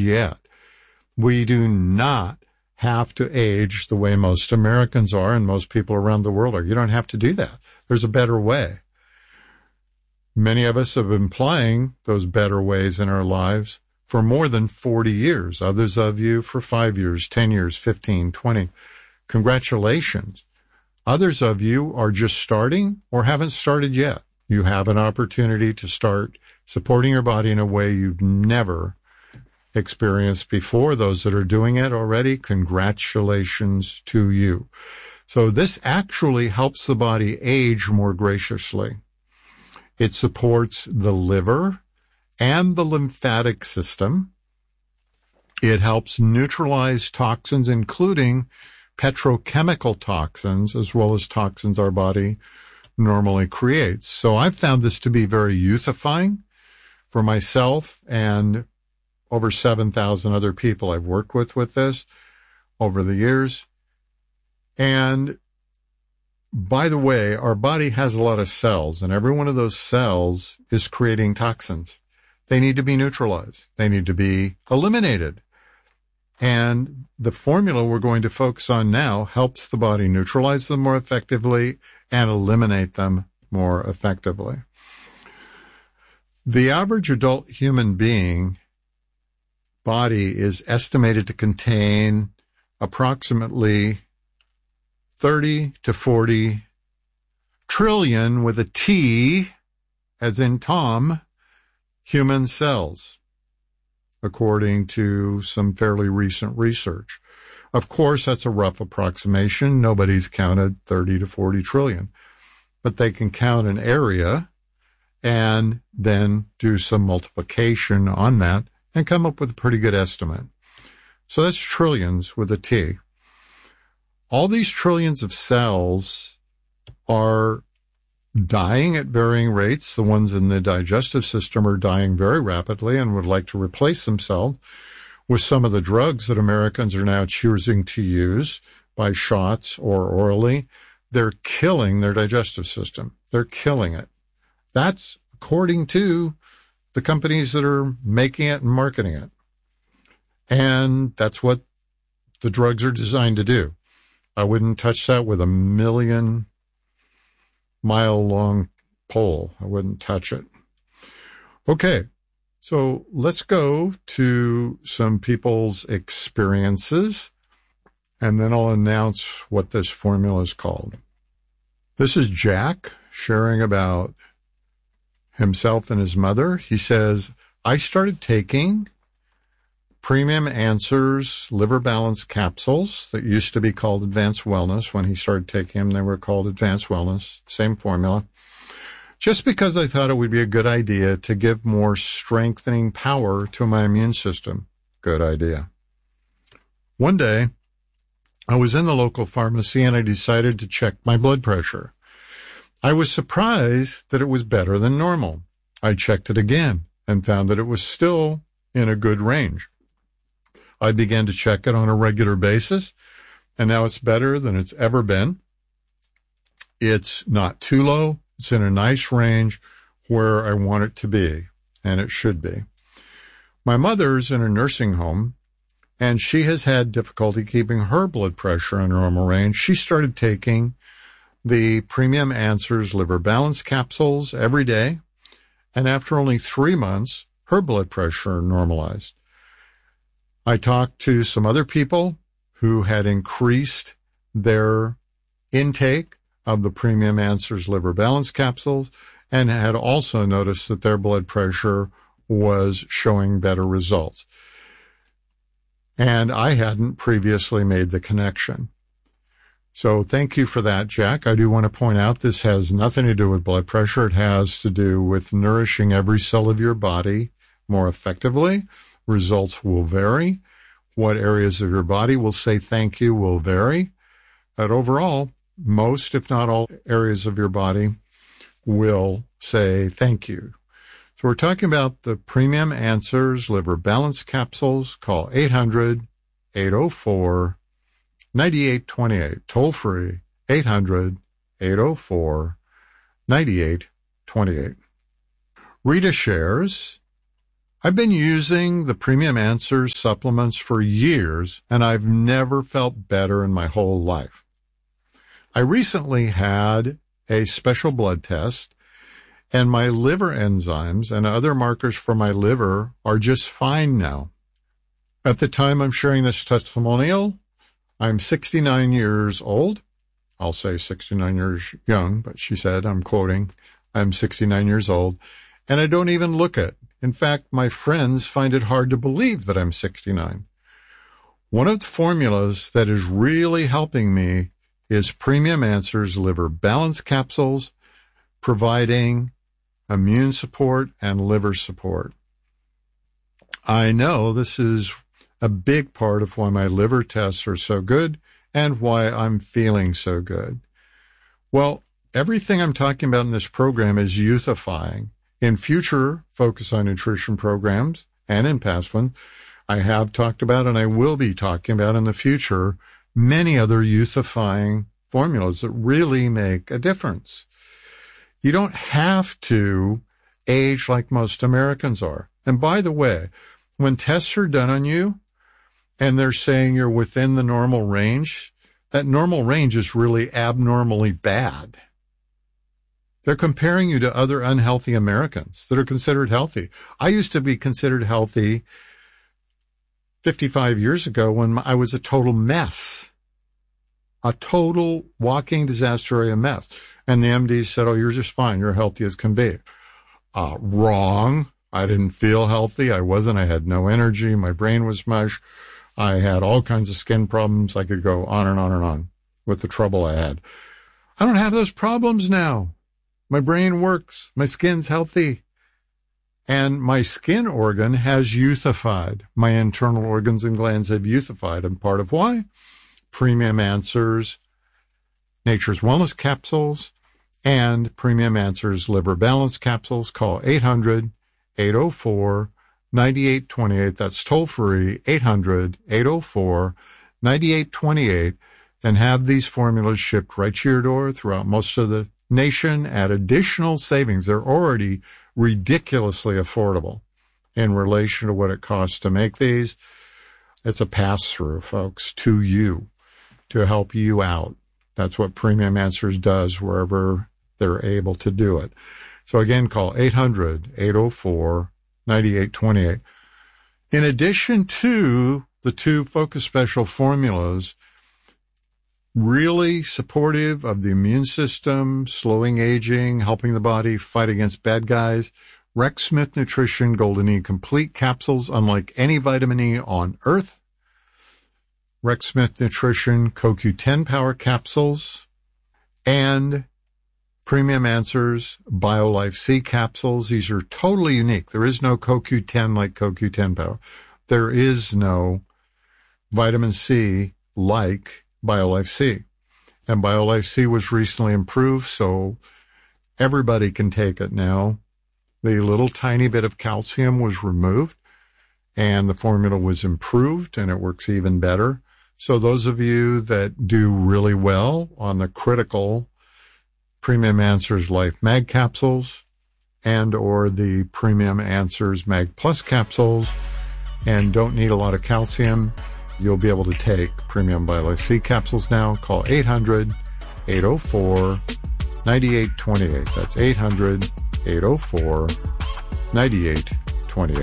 yet. We do not have to age the way most Americans are and most people around the world are. You don't have to do that. There's a better way. Many of us have been applying those better ways in our lives for more than 40 years. Others of you for 5 years, 10 years, 15, 20. Congratulations. Others of you are just starting or haven't started yet. You have an opportunity to start supporting your body in a way you've never experienced before. Those that are doing it already, congratulations to you. So this actually helps the body age more graciously. It supports the liver and the lymphatic system. It helps neutralize toxins, including petrochemical toxins, as well as toxins our body normally creates. So I've found this to be very youthifying for myself and over 7,000 other people I've worked with this over the years. And by the way, our body has a lot of cells, and every one of those cells is creating toxins. They need to be neutralized. They need to be eliminated. And the formula we're going to focus on now helps the body neutralize them more effectively and eliminate them more effectively. The average adult human being body is estimated to contain approximately 30 to 40 trillion, with a T, as in Tom, human cells, according to some fairly recent research. Of course, that's a rough approximation. Nobody's counted 30 to 40 trillion, but they can count an area and then do some multiplication on that and come up with a pretty good estimate. So that's trillions with a T. All these trillions of cells are dying at varying rates. The ones in the digestive system are dying very rapidly and would like to replace themselves with some of the drugs that Americans are now choosing to use by shots or orally. They're killing their digestive system. They're killing it. That's according to the companies that are making it and marketing it. And that's what the drugs are designed to do. I wouldn't touch that with a 1,000,000-mile-long pole. I wouldn't touch it. Okay, so let's go to some people's experiences, and then I'll announce what this formula is called. This is Jack sharing about himself and his mother. He says, I started taking Premium Answers Liver Balance capsules that used to be called Advanced Wellness. When he started taking them, they were called Advanced Wellness, same formula, just because I thought it would be a good idea to give more strengthening power to my immune system. Good idea. One day, I was in the local pharmacy and I decided to check my blood pressure. I was surprised that it was better than normal. I checked it again and found that it was still in a good range. I began to check it on a regular basis, and now it's better than it's ever been. It's not too low. It's in a nice range where I want it to be, and it should be. My mother's in a nursing home, and she has had difficulty keeping her blood pressure in normal range. She started taking the Premium Answers Liver Balance capsules every day, and after only 3 months, her blood pressure normalized. I talked to some other people who had increased their intake of the Premium Answers Liver Balance capsules and had also noticed that their blood pressure was showing better results. And I hadn't previously made the connection. So thank you for that, Jack. I do want to point out this has nothing to do with blood pressure. It has to do with nourishing every cell of your body more effectively. Results will vary. What areas of your body will say thank you will vary. But overall, most, if not all, areas of your body will say thank you. So we're talking about the Premium Answers Liver Balance capsules. Call 800-804-9828. Toll free, 800-804-9828. Rita shares, I've been using the Premium Answers supplements for years, and I've never felt better in my whole life. I recently had a special blood test, and my liver enzymes and other markers for my liver are just fine now. At the time I'm sharing this testimonial, I'm 69 years old. I'll say 69 years young, but she said, I'm quoting, I'm 69 years old, and I don't even look it. In fact, my friends find it hard to believe that I'm 69. One of the formulas that is really helping me is Premium Answers Liver Balance Capsules, providing immune support and liver support. I know this is a big part of why my liver tests are so good and why I'm feeling so good. Well, everything I'm talking about in this program is youthifying. In future Focus on Nutrition programs and in past ones, I have talked about and I will be talking about in the future many other youthifying formulas that really make a difference. You don't have to age like most Americans are. And by the way, when tests are done on you and they're saying you're within the normal range, that normal range is really abnormally bad. They're comparing you to other unhealthy Americans that are considered healthy. I used to be considered healthy 55 years ago when I was a total mess. A total walking disaster area mess. And the MD said, oh, you're just fine. You're healthy as can be. Wrong. I didn't feel healthy. I wasn't. I had no energy. My brain was mush. I had all kinds of skin problems. I could go on and on and on with the trouble I had. I don't have those problems now. My brain works. My skin's healthy. And my skin organ has youthified. My internal organs and glands have youthified. And part of why? Premium Answers, Nature's Wellness Capsules, and Premium Answers Liver Balance Capsules. Call 800-804-9828. That's toll free, 800-804-9828, and have these formulas shipped right to your door throughout most of the nation at additional savings. They're already ridiculously affordable in relation to what it costs to make these. It's a pass-through, folks, to you, to help you out. That's what Premium Answers does wherever they're able to do it. So again, call 800-804-9828. In addition to the two Focus Special formulas, really supportive of the immune system, slowing aging, helping the body fight against bad guys, Rex Smith Nutrition Golden E Complete Capsules, unlike any vitamin E on earth. Rex Smith Nutrition CoQ10 Power Capsules, and Premium Answers BioLife C Capsules. These are totally unique. There is no CoQ10 like CoQ10 Power. There is no vitamin C like BioLife C. And BioLife C was recently improved, so everybody can take it now. The little tiny bit of calcium was removed, and the formula was improved, and it works even better. So those of you that do really well on the critical Premium Answers Life Mag capsules and or the Premium Answers Mag Plus capsules and don't need a lot of calcium, you'll be able to take Premium BioLife C capsules now. Call 800-804-9828. That's 800-804-9828.